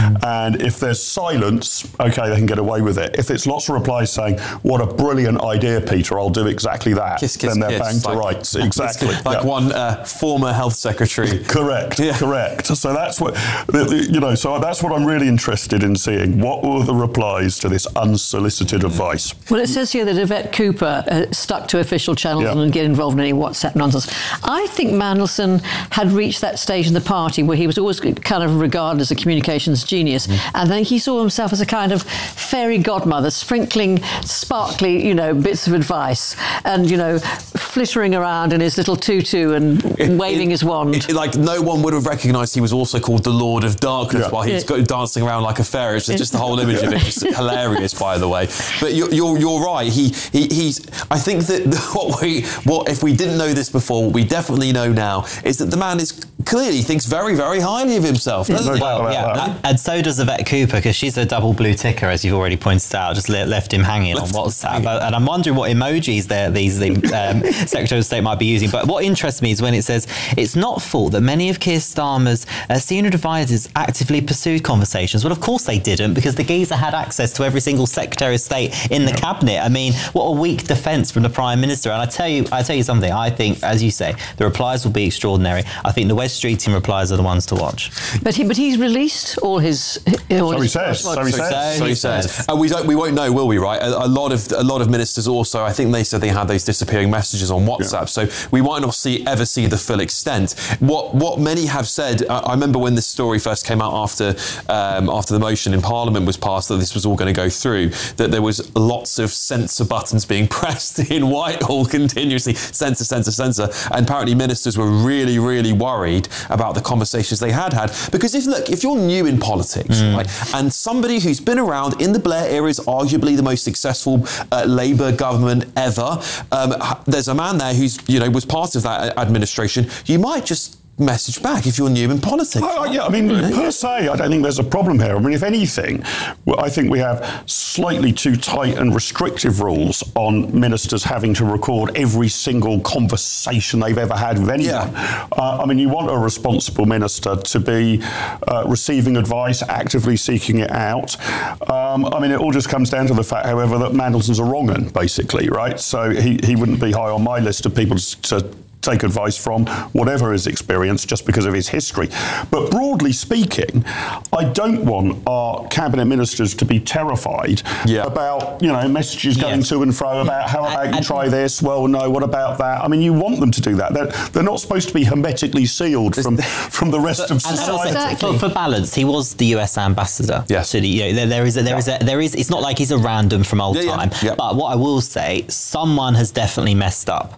And if there's silence, OK, they can get away with it. If it's lots of replies saying, what a brilliant idea, Peter, I'll do exactly that, kiss, kiss, then they're kiss. banged to like, rights. Exactly. Like yeah. one uh, former health secretary. Correct, yeah. correct. So that's what, you know, so that's what I'm really interested in seeing. What were the replies to this unsolicited advice? Well, it says here that Yvette Cooper uh, stuck to official channels yeah. and didn't get involved in any WhatsApp nonsense. I think Mandelson had reached that stage in the party where he was always kind of regarded as a communications genius. Mm. And then he saw himself as a kind of fairy godmother, sprinkling sparkly, you know, bits of advice and, you know, flittering around in his little tutu and it, waving it, his wand. It, like, no one would have recognised he was also called the Lord of Darkness yeah. while he's yeah. got dancing around like a fairy. It's just the whole image of it is hilarious, by the way. But you're, you're, you're right. He, he he's. I think that what we what if we didn't know this before, what we definitely know now is that the man is clearly thinks very, very highly of himself. Doesn't he? Well, yeah, and so does Yvette Cooper, because she's a double blue ticker, as you've already pointed out, just le- left him hanging on WhatsApp. And I'm wondering what emojis there these the um, Secretary of State might be using. But what interests me is when it says it's not thought that many of Keir Starmer's uh, senior advisors actively pursued conversations. Well, of course they didn't, because the geezer had access to every single Secretary of State in the cabinet. I mean, what a weak defence from the Prime Minister. And I tell you, I tell you something. I think, as you say, the replies will be extraordinary. I think the West Street team replies are the ones to watch. But he, but he's released all his. All so, his he says, so he says. So he says. And we don't. We won't know, will we? Right. A, a lot of a lot of ministers also. I think they said they had those disappearing messages on WhatsApp. Yeah. So we might not see ever see the full extent. What what many have said. I, I remember when this story first came out after um, after the motion in Parliament was passed that this was all going to go through. That there was lots of censor buttons being pressed in Whitehall continuously. Censor, censor, censor. And apparently ministers were really, really worried about the conversations they had had. Because if look, if you're new in politics, mm. right, and somebody who's been around in the Blair era is arguably the most successful uh, Labour government ever, um, there's a man there who's, you know, was part of that administration, you might just message back if you're new in politics. Oh, yeah, I mean, per se, I don't think there's a problem here. I mean, if anything, I think we have slightly too tight and restrictive rules on ministers having to record every single conversation they've ever had with anyone. Yeah. Uh, I mean, you want a responsible minister to be uh, receiving advice, actively seeking it out. Um, I mean, it all just comes down to the fact, however, that Mandelson's a wrong un, basically, right? So he, he wouldn't be high on my list of people to take advice from, whatever his experience, just because of his history. But broadly speaking, I don't want our cabinet ministers to be terrified yeah. about, you know, messages going yeah. to and fro about how about and, you try this? Well, no, what about that? I mean, you want them to do that. They're, they're not supposed to be hermetically sealed from, from the rest but, of society. Exactly. For, for balance, he was the U S ambassador. Yes. To the, you know, there, there is a, there yeah. is a, there is. It's not like he's a random from old yeah, time. Yeah. Yeah. But what I will say, someone has definitely messed up.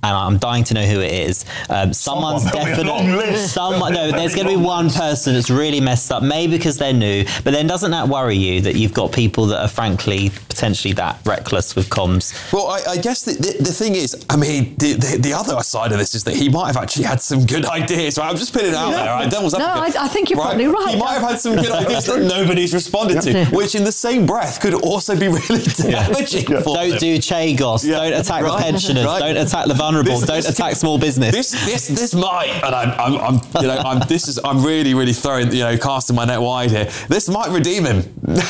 and I'm dying to know who it is. Um, someone's Someone, definitely someone. No, there's going to be one person that's really messed up, maybe because they're new. But then doesn't that worry you that you've got people that are frankly potentially that reckless with comms? Well, I, I guess the, the, the thing is, I mean, the, the, the other side of this is that he might have actually had some good ideas. Right? I'm just putting it out Yeah. there. Right? Devil's No, advocate, I- I think you're right? probably right. He might have had some good ideas that nobody's responded to, which in the same breath could also be really damaging for Don't them. do Chagos. Yeah. Don't attack Right. the pensioners. Right. Don't attack the vulnerable. This- don't this- attack small business. This, this, this might, and I'm, I'm, I'm, you know, I'm. This is, I'm really, really throwing, you know, casting my net wide here. This might redeem him.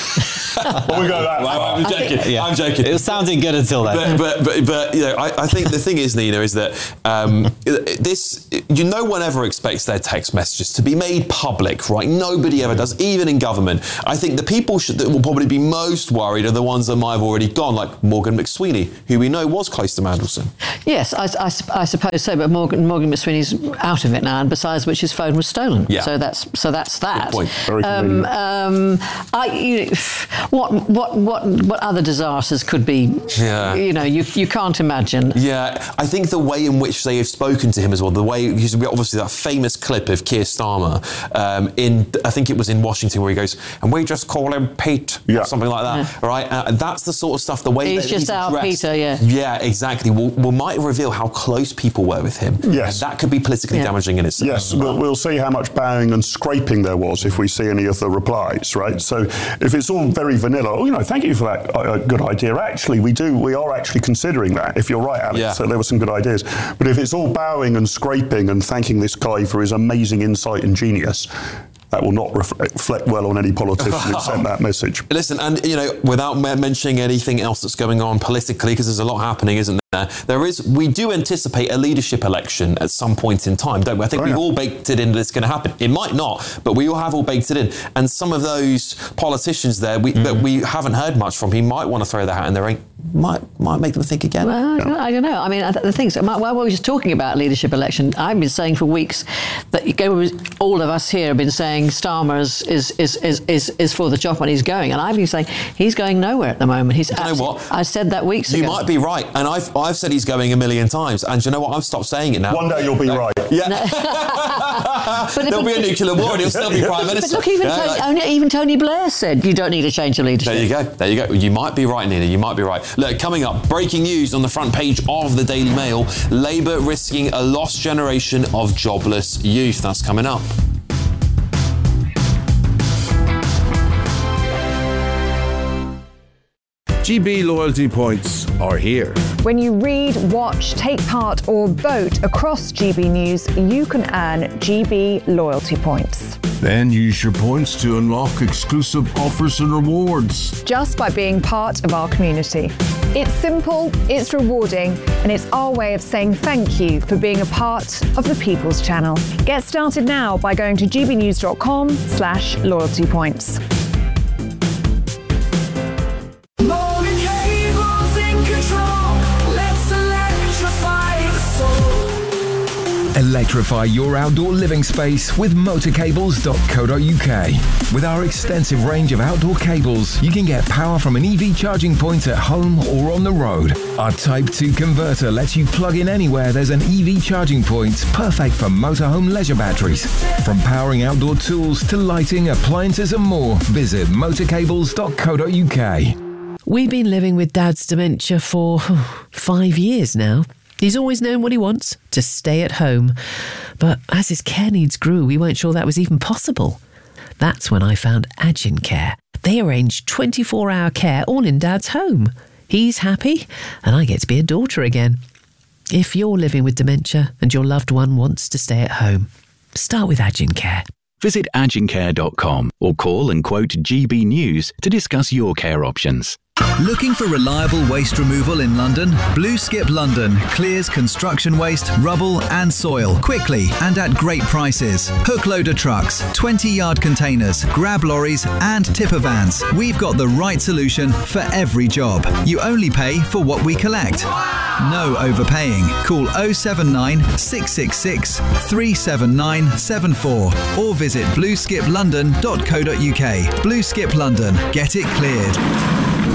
Well, we go that Well, I'm joking. Yeah. I'm joking. It was sounding good until then. But, but, but, but you know, I, I think the thing is, Nina, is that um, this, you know, one ever expects their text messages to be made public, right? Nobody ever does, even in government. I think the people should, that will probably be most worried are the ones that might have already gone, like Morgan McSweeney, who we know was close to Mandelson. Yes, I, I, I suppose so. But Morgan, Morgan McSweeney's out of it now, and besides which, his phone was stolen. Yeah. So that's so that's that. Good point. Very Um, convenient. um, I, you know, what what what what other disasters could be? Yeah. You know, you you can't imagine. Yeah, I think the way in which they have spoken to him as well, the way, because we obviously that famous clip of Keir Starmer um, in, I think it was in Washington, where he goes, and we just call him Pete, Yeah. or something like that, right? Uh, and that's the sort of stuff, the way He's that just he's our addressed- Peter, yeah. Yeah, exactly. Will, will might reveal how close people were with him. Yes. And that could be politically Yeah. damaging in itself. Yes, we'll, we'll see how much bowing and scraping there was if we see any of the replies, right? So if it's all very vanilla, oh, you know, thank you for that uh, good idea. Actually, we do, we are actually considering that, if you're right, Alex. Yeah. So there were some good ideas. But if it's all bowing and scraping and thanking this guy for his amazing insight and genius, that will not ref- reflect well on any politician who sent that message. Listen, and you know, without me- mentioning anything else that's going on politically, because there's a lot happening, isn't there? There is. We do anticipate a leadership election at some point in time, don't we? I think Oh, we've yeah. all baked it in that it's going to happen. It might not, but we all have all baked it in. And some of those politicians there we, that we haven't heard much from, he might want to throw their hat in the ring. Might might make them think again. Well, I don't- I don't know. I mean, the things. While we were just talking about leadership election, I've been saying for weeks that you go- all of us here have been saying Starmer is is is is, is, is for the job when he's going, and I've been saying he's going nowhere at the moment. He's. You know abs- what? I said that weeks You ago. might be right, and I've I've said he's going a million times, and you know what? I've stopped saying it now. One day you'll be right. Yeah. But- There'll be a nuclear war, and he'll still be prime But minister. look, even Yeah, Tony, like- only, even Tony Blair said you don't need a change of leadership. There you go. There you go. You might be right, Nina. You might be right. Look, coming up, breaking news on the front page of the Daily Mail. Labour risking a lost generation of jobless youth. That's coming up. G B loyalty points are here. When you read, watch, take part, or vote across G B News, you can earn G B loyalty points. Then use your points to unlock exclusive offers and rewards. Just by being part of our community. It's simple, it's rewarding, and it's our way of saying thank you for being a part of the People's Channel. Get started now by going to gbnews.com slash loyalty points. Electrify your outdoor living space with motor cables dot co dot U K. With our extensive range of outdoor cables, you can get power from an E V charging point at home or on the road. Our Type two converter lets you plug in anywhere there's an E V charging point, perfect for motorhome leisure batteries. From powering outdoor tools to lighting, appliances and more, visit motor cables dot co dot U K. We've been living with Dad's dementia for five years now. He's always known what he wants, to stay at home. But as his care needs grew, we weren't sure that was even possible. That's when I found Agin Care. They arrange twenty-four hour care all in Dad's home. He's happy, and I get to be a daughter again. If you're living with dementia and your loved one wants to stay at home, start with Agin Care. Visit agin care dot com or call and quote G B News to discuss your care options. Looking for reliable waste removal in London? Blue Skip London clears construction waste, rubble and soil quickly and at great prices. Hook loader trucks, twenty yard containers, grab lorries and tipper vans. We've got the right solution for every job. You only pay for what we collect. No overpaying. Call oh seven nine, six six six, three seven nine seven four or visit blue skip london dot co dot U K. Blue Skip London. Get it cleared.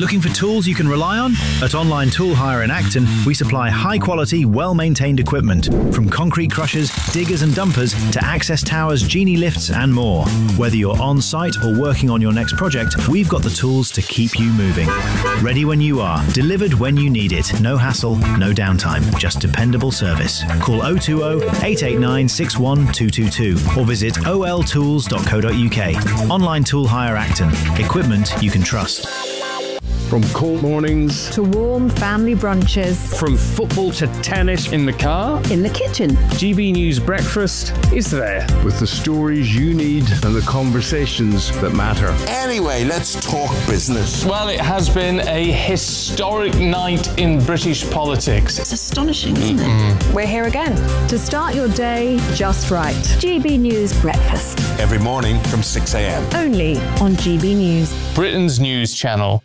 Looking for tools you can rely on? At Online Tool Hire in Acton, we supply high-quality, well-maintained equipment, from concrete crushers, diggers and dumpers to access towers, genie lifts and more. Whether you're on-site or working on your next project, we've got the tools to keep you moving. Ready when you are, delivered when you need it. No hassle, no downtime, just dependable service. Call oh two oh, eight eight nine, six one two two two or visit o l tools dot co dot u k. Online Tool Hire Acton. Equipment you can trust. From cold mornings to warm family brunches, from football to tennis in the car, in the kitchen, G B News Breakfast is there with the stories you need and the conversations that matter. Anyway, let's talk business. Well, it has been a historic night in British politics. It's astonishing, isn't mm-hmm. it? We're here again to start your day just right. G B News Breakfast. Every morning from six a.m. Only on G B News. Britain's news channel.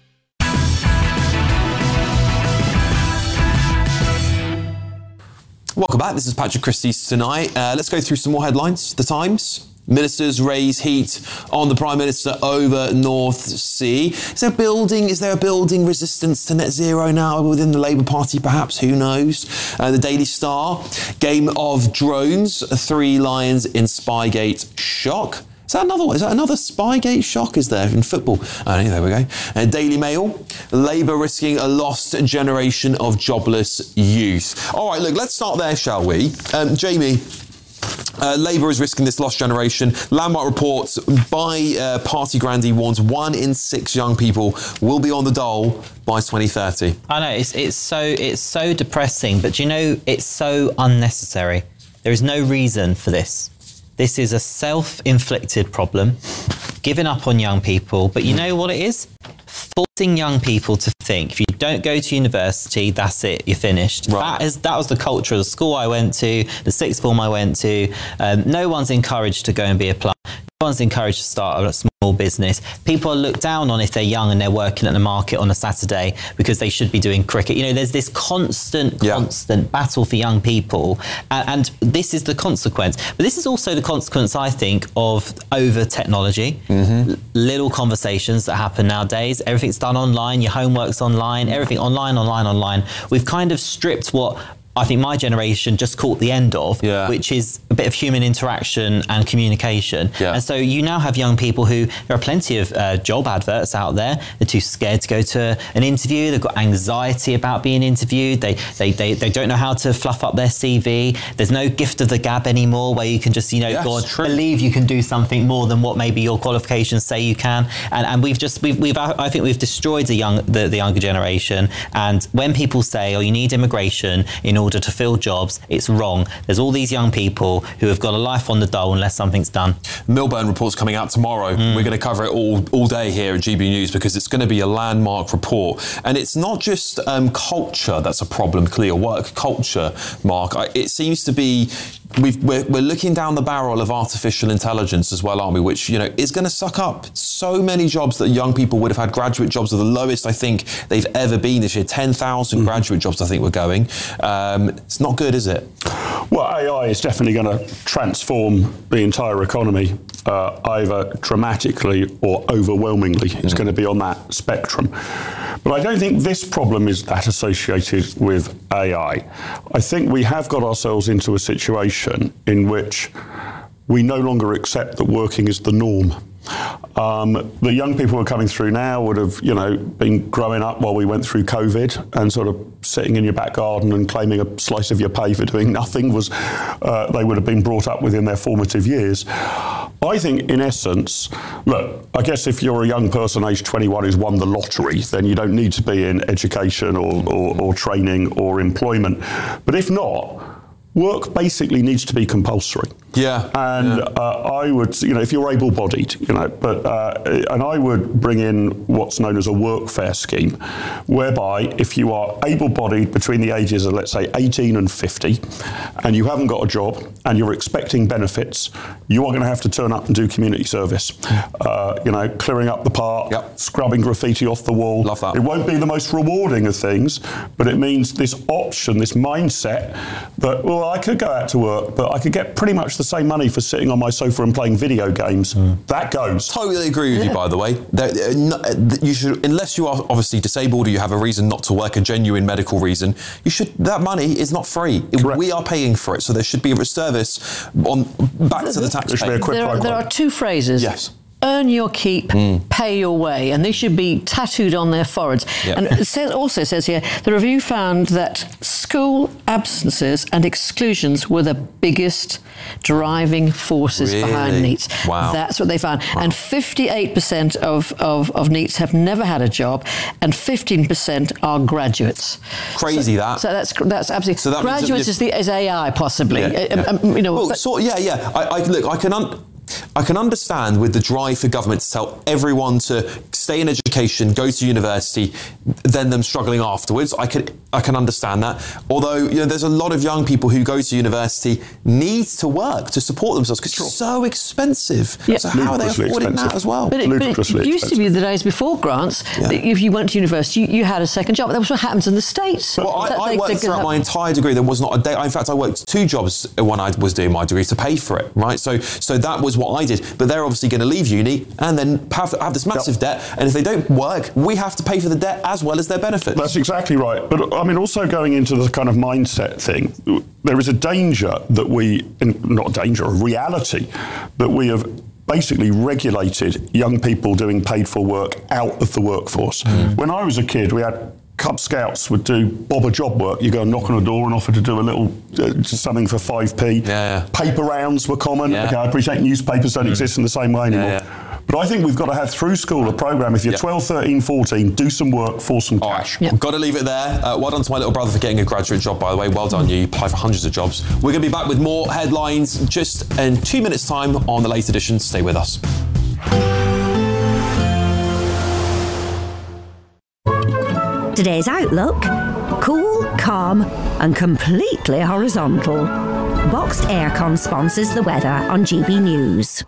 Welcome back. This is Patrick Christie's Tonight. Uh, let's go through some more headlines. The Times. Ministers raise heat on the Prime Minister over North Sea. Is there building? Is there a building resistance to net zero now within the Labour Party? Perhaps, who knows? Uh, the Daily Star. Game of drones. Three lions in Spygate shock. Is that another one? Is that another Spygate shock? Is there in football? Oh, there we go. Uh, Daily Mail. Labour risking a lost generation of jobless youth. All right, look, let's start there, shall we? Um, Jamie. Uh, Labour is risking this lost generation. Landmark reports by uh, Party Grandee warns one in six young people will be on the dole by twenty thirty. I know, it's it's so it's so depressing, but do you know, it's so unnecessary. There is no reason for this. This is a self-inflicted problem, giving up on young people. But you know what it is? Forcing young people to think, if you don't go to university, that's it, you're finished. Right. That is that was the culture of the school I went to, the sixth form I went to. Um, no one's encouraged to go and be a plumber. No one's encouraged to start a small business. People are looked down on if they're young and they're working at the market on a Saturday because they should be doing cricket. You know, there's this constant, yeah. constant battle for young people. And, and this is the consequence. But this is also the consequence, I think, of over technology. Mm-hmm. L- little conversations that happen nowadays. Everything's done online. Your homework's online. Everything online, online, online. We've kind of stripped what I think my generation just caught the end of, yeah. which is a bit of human interaction and communication. Yeah. And so you now have young people who, there are plenty of uh, job adverts out there. They're too scared to go to an interview. They've got anxiety about being interviewed. They, they, they, they don't know how to fluff up their C V. There's no gift of the gab anymore where you can just, you know, yes, God, true. believe you can do something more than what maybe your qualifications say you can. And, and we've just, we've, we've, I think we've destroyed the young, the, the younger generation. And when people say, oh, you need immigration in order to fill jobs, it's wrong. There's all these young people who have got a life on the dole unless something's done. Milburn report's coming out tomorrow. Mm. We're going to cover it all all day here at G B News because it's going to be a landmark report. And it's not just um, culture that's a problem, clear work culture, Mark. It seems to be We've, we're, we're looking down the barrel of artificial intelligence as well, aren't we? Which, you know, is going to suck up so many jobs that young people would have had. Graduate jobs are the lowest, I think, they've ever been this year. ten thousand mm. graduate jobs, I think, we're going. Um, it's not good, is it? Well, A I is definitely going to transform the entire economy, uh, either dramatically or overwhelmingly. Mm. It's going to be on that spectrum. But I don't think this problem is that associated with A I. I think we have got ourselves into a situation in which we no longer accept that working is the norm. Um, the young people who are coming through now would have, you know, been growing up while we went through COVID, and sort of sitting in your back garden and claiming a slice of your pay for doing nothing was, uh, they would have been brought up within their formative years. I think, in essence, look, I guess if you're a young person aged twenty-one who's won the lottery, then you don't need to be in education or, or, or training or employment. But if not, work basically needs to be compulsory. Yeah. And yeah. Uh, I would, you know, if you're able-bodied, you know, but, uh, and I would bring in what's known as a workfare scheme, whereby if you are able-bodied between the ages of, let's say, eighteen and fifty, and you haven't got a job and you're expecting benefits, you are going to have to turn up and do community service. Uh, you know, clearing up the park, yep. scrubbing graffiti off the wall. Love that. It won't be the most rewarding of things, but it means this option, this mindset that, well, well, I could go out to work, but I could get pretty much the same money for sitting on my sofa and playing video games. Mm. That goes. Totally agree with yeah. you, by the way. There, no, you should, unless you are obviously disabled or you have a reason not to work, a genuine medical reason, you should. That money is not free. Correct. We are paying for it, so there should be a service on back to the taxpayer. There, are, there are two phrases. Yes. Earn your keep, mm. pay your way, and they should be tattooed on their foreheads. Yep. And it says, also says here, the review found that school absences and exclusions were the biggest driving forces really? behind NEETs. Wow. That's what they found. Wow. And fifty-eight percent of, of, of NEETs have never had a job, and fifteen percent are graduates. Crazy so, that. So that's that's absolutely. So that graduates is, the, is A I possibly. Yeah, yeah. Um, you know, well, but, so, yeah, yeah. I, I look. I can. Un- I can understand with the drive for government to tell everyone to stay in education, go to university, then them struggling afterwards. I can I can understand that. Although, you know, there's a lot of young people who go to university need to work to support themselves because it's so expensive. Yeah. So how are they affording that as well? But it, but it used expensive. to be the days before grants, yeah. if you went to university, you, you had a second job. That was what happens in the States. Well, I, I they, worked they throughout my entire degree. There was not a day. In fact, I worked two jobs when I was doing my degree to pay for it, right? So, so that was what I did. But they're obviously going to leave uni and then have, have this massive yep. debt. And if they don't work, we have to pay for the debt as well as their benefits. That's exactly right. But I mean, also going into the kind of mindset thing, there is a danger that we, not a danger, a reality, that we have basically regulated young people doing paid for work out of the workforce. Mm. When I was a kid, we had Cub Scouts would do bob a job work. You go and knock on a door and offer to do a little uh, something for five p. Yeah, yeah. Paper rounds were common. Yeah. Okay, I appreciate newspapers don't mm. exist in the same way anymore. Yeah, yeah. But I think we've got to have through school a programme. If you're yeah. twelve, thirteen, fourteen, do some work for some All cash. Right. Yeah. Got to leave it there. Uh, well done to my little brother for getting a graduate job, by the way. Well done, you. You apply for hundreds of jobs. We're going to be back with more headlines just in two minutes' time on the late edition. Stay with us. Today's outlook: cool, calm and completely horizontal. Boxed Aircon sponsors the weather on G B News.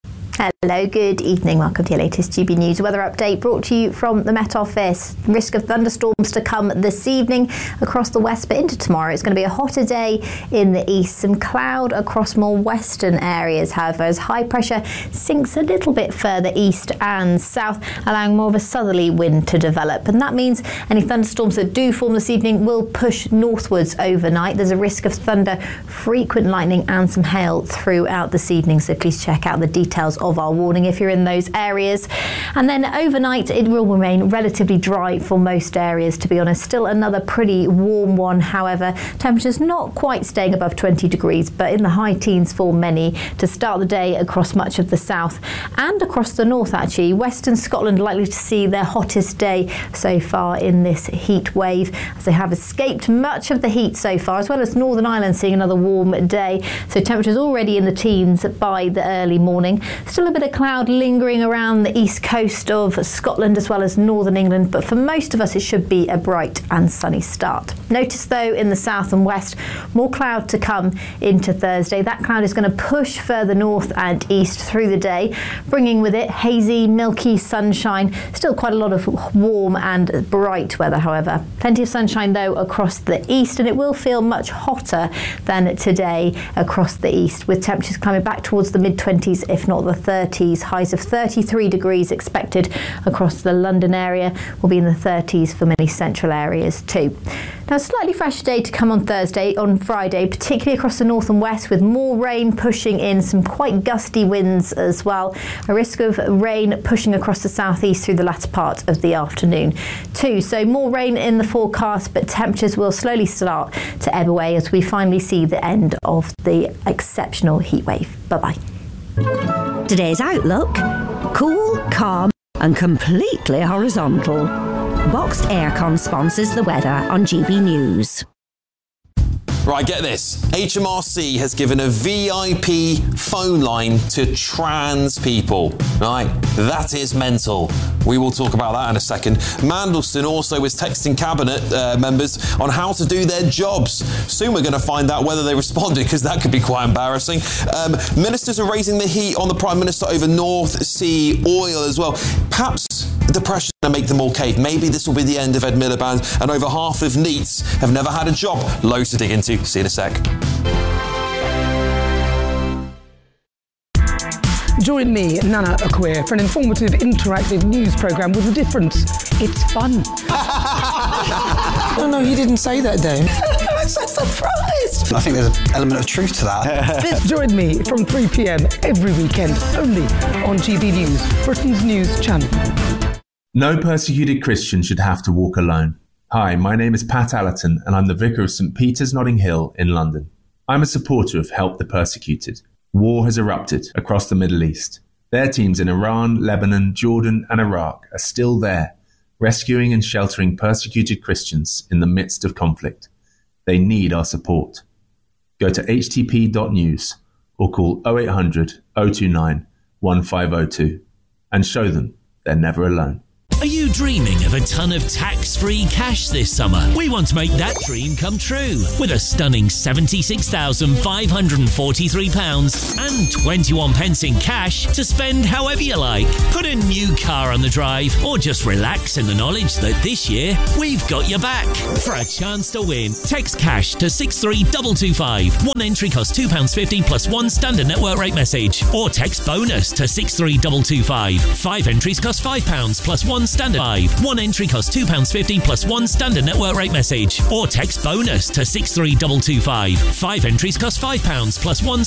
Hello, good evening. Welcome to your latest G B News weather update brought to you from the Met Office. Risk of thunderstorms to come this evening across the west, but into tomorrow. It's going to be a hotter day in the east. Some cloud across more western areas, however, as high pressure sinks a little bit further east and south, allowing more of a southerly wind to develop. And that means any thunderstorms that do form this evening will push northwards overnight. There's a risk of thunder, frequent lightning and some hail throughout this evening, so please check out the details of of our warning if you're in those areas. And then overnight it will remain relatively dry for most areas, to be honest. Still another pretty warm one, however. Temperatures not quite staying above twenty degrees, but in the high teens for many to start the day across much of the south and across the north actually. Western Scotland likely to see their hottest day so far in this heat wave, as they have escaped much of the heat so far, as well as Northern Ireland seeing another warm day. So temperatures already in the teens by the early morning. Still a bit of cloud lingering around the east coast of Scotland as well as northern England, but for most of us it should be a bright and sunny start. Notice though in the south and west more cloud to come into Thursday. That cloud is going to push further north and east through the day, bringing with it hazy, milky sunshine. Still quite a lot of warm and bright weather, however. Plenty of sunshine though across the east, and it will feel much hotter than today across the east, with temperatures climbing back towards the mid twenties if not the thirties. Highs of thirty-three degrees expected across the London area. Will be in the thirties for many central areas too. Now, a slightly fresher day to come on Thursday, on Friday, particularly across the north and west, with more rain pushing in, some quite gusty winds as well. A risk of rain pushing across the southeast through the latter part of the afternoon too. So more rain in the forecast, but temperatures will slowly start to ebb away as we finally see the end of the exceptional heat wave. Bye-bye. Today's outlook: cool, calm and completely horizontal. Boxed Aircon sponsors the weather on G B News. Right, get this. H M R C has given a V I P phone line to trans people. Right, that is mental. We will talk about that in a second. Mandelson also was texting cabinet uh, members on how to do their jobs. Soon we're going to find out whether they responded, because that could be quite embarrassing. Um, ministers are raising the heat on the Prime Minister over North Sea oil as well. Perhaps the pressure's going to make them all cave. Maybe this will be the end of Ed Miliband, and over half of NEETs have never had a job. Loads to dig into. See you in a sec. Join me, Nana Akweer, for an informative, interactive news programme with a difference. It's fun. No, no, you didn't say that, Dave. I'm so surprised. I think there's an element of truth to that. Join me from three p m every weekend, only on G B News, Britain's news channel. No persecuted Christian should have to walk alone. Hi, my name is Pat Allerton, and I'm the Vicar of St Peter's Notting Hill in London. I'm a supporter of Help the Persecuted. War has erupted across the Middle East. Their teams in Iran, Lebanon, Jordan and Iraq are still there, rescuing and sheltering persecuted Christians in the midst of conflict. They need our support. Go to h t p dot news or call oh eight hundred, oh two nine, one five oh two and show them they're never alone. Are you dreaming of a ton of tax-free cash this summer? We want to make that dream come true with a stunning seventy-six thousand five hundred forty-three pounds and twenty-one pence in cash to spend however you like. Put a new car on the drive or just relax in the knowledge that this year we've got your back. For a chance to win, text cash to six three two two five. One entry costs two pounds fifty plus one standard network rate message. Or text bonus to six three two two five. Five entries cost five pounds plus one standard five. One entry costs two pounds fifty plus one standard network rate message. Or text bonus to six three two two five. Five entries cost five pounds plus one